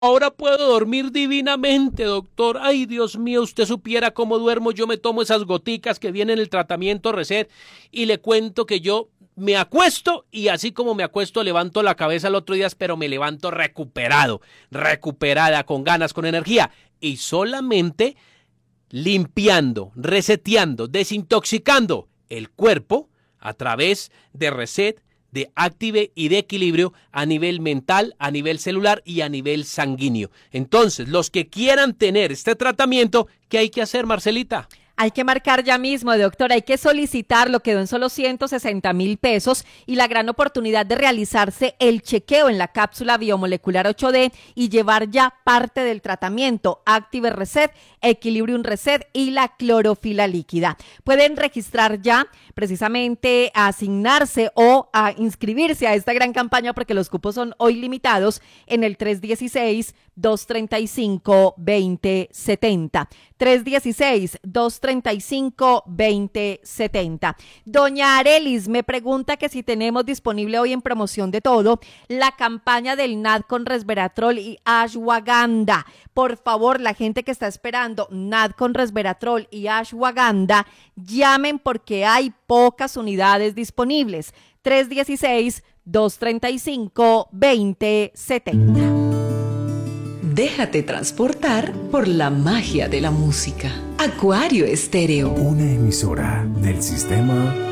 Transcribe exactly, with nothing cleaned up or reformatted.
Ahora puedo dormir divinamente, doctor. Ay, Dios mío, usted supiera cómo duermo. Yo me tomo esas goticas que vienen en el tratamiento Reset y le cuento que yo me acuesto y así como me acuesto levanto la cabeza al otro día, pero me levanto recuperado, recuperada, con ganas, con energía y solamente limpiando, reseteando, desintoxicando el cuerpo a través de Reset, de Active y de equilibrio a nivel mental, a nivel celular y a nivel sanguíneo. Entonces, los que quieran tener este tratamiento, ¿qué hay que hacer, Marcelita? Hay que marcar ya mismo, doctor, hay que solicitarlo, quedó en solo ciento sesenta mil pesos y la gran oportunidad de realizarse el chequeo en la cápsula biomolecular ocho D y llevar ya parte del tratamiento Active Reset, Equilibrium Reset y la clorofila líquida. Pueden registrar ya, precisamente a asignarse o a inscribirse a esta gran campaña porque los cupos son hoy limitados en el tres uno seis, dos tres cinco, dos cero siete cero. tres uno seis, dos tres cinco, dos cero siete cero. Doña Arelis me pregunta que si tenemos disponible hoy en promoción de todo la campaña del N A D con resveratrol y ashwagandha. Por favor, la gente que está esperando N A D con resveratrol y ashwagandha, llamen porque hay pocas unidades disponibles. tres uno seis, dos tres cinco, dos cero siete cero. Déjate transportar por la magia de la música. Acuario Estéreo. Una emisora del sistema